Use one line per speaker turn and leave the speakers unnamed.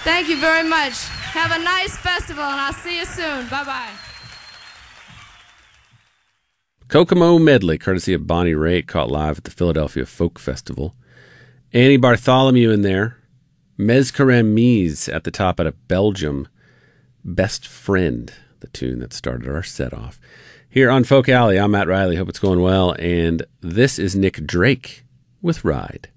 Thank you very much. Have a nice festival, and I'll see you soon. Bye-bye.
Kokomo Medley, courtesy of Bonnie Raitt, caught live at the Philadelphia Folk Festival. Annie Bartholomew in there. Mescarem Mies at the top out of Belgium. Best Friend, the tune that started our set off. Here on Folk Alley, I'm Matt Riley. Hope it's going well. And this is Nick Drake with Ride.